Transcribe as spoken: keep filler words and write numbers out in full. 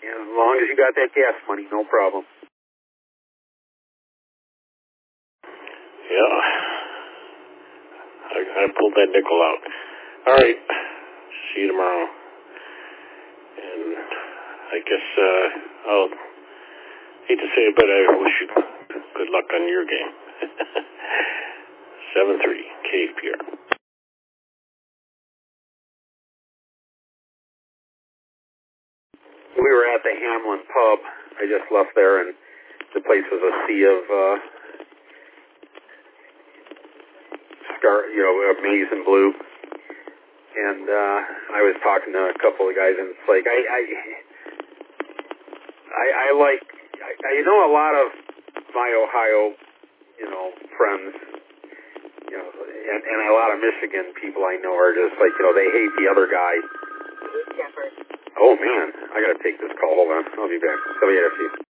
As long as you got that gas money, no problem. Yeah. I, I pulled that nickel out. All right. See you tomorrow. And I guess uh, I'll hate to say it, but I wish you good luck on your game. seven thirty K P R. We were at the Hamlin pub. I just left there, and the place was a sea of uh, scar, you know, of maize and blue. And uh, I was talking to a couple of guys, and it's like I, I, I, I like, I, I know a lot of my Ohio, you know, friends, you know, and, and a lot of Michigan people I know are just like, you know, they hate the other guy. Oh man, I gotta take this call. Hold on, I'll be back. W F U.